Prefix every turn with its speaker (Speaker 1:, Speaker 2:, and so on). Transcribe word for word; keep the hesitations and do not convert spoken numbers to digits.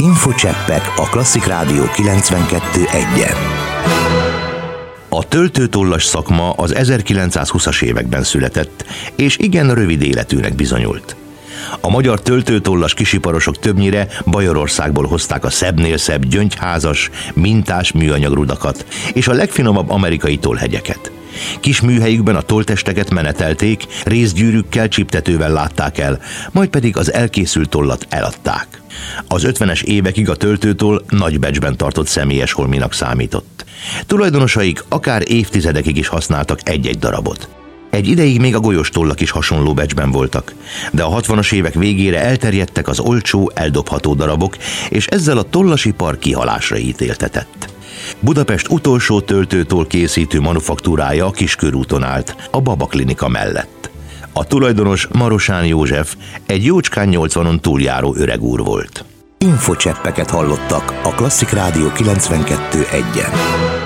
Speaker 1: Infocseppek a Klasszik Rádió kilencvenkettő egyen. A töltőtollas szakma az ezerkilencszázhúszas években született, és igen rövid életűnek bizonyult. A magyar töltőtollas kisiparosok többnyire Bajorországból hozták a szebbnél szebb gyöngyházas, mintás műanyagrudakat és a legfinomabb amerikai tollhegyeket. Kis műhelyükben a tolltesteket menetelték, részgyűrűkkel, csiptetővel látták el, majd pedig az elkészült tollat eladták. Az ötvenes évekig a töltőtoll nagy becsben tartott személyes holminak számított. Tulajdonosaik akár évtizedekig is használtak egy-egy darabot. Egy ideig még a golyós tollak is hasonló becsben voltak, de a hatvanas évek végére elterjedtek az olcsó, eldobható darabok, és ezzel a tollasipar kihalásra ítéltetett. Budapest utolsó töltőtoll készítő manufaktúrája a Kiskörúton állt, a Baba Klinika mellett. A tulajdonos Marosán József egy jócskán nyolcvanon túljáró öreg úr volt. Infocseppeket hallottak a Klasszik Rádió kilencvenkettő egyen.